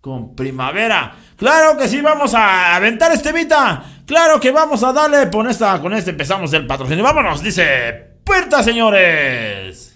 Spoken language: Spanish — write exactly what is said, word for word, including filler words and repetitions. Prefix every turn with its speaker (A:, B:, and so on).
A: Con primavera. Claro que sí, vamos a aventar este Vita. Claro que vamos a darle. Con esta, con este empezamos el patrocinio. Vámonos, dice. ¡Puerta, señores!